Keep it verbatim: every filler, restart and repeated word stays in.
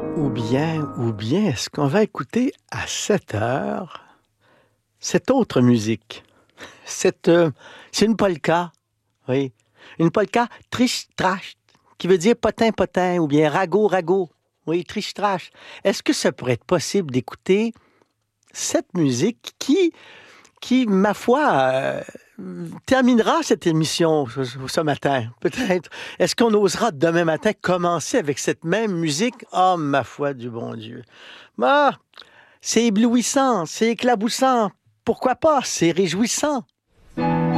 Ou bien, ou bien, est-ce qu'on va écouter à sept heures cette autre musique? Cette, euh, c'est une polka, oui. Une polka triche-trache, qui veut dire potin-potin, ou bien ragot-ragot. Oui, triche-trache. Est-ce que ça pourrait être possible d'écouter cette musique qui, qui, ma foi, euh, terminera cette émission ce, ce matin, peut-être. Est-ce qu'on osera demain matin commencer avec cette même musique? Oh, ma foi du bon Dieu. Ah, c'est éblouissant, c'est éclaboussant. Pourquoi pas? C'est réjouissant.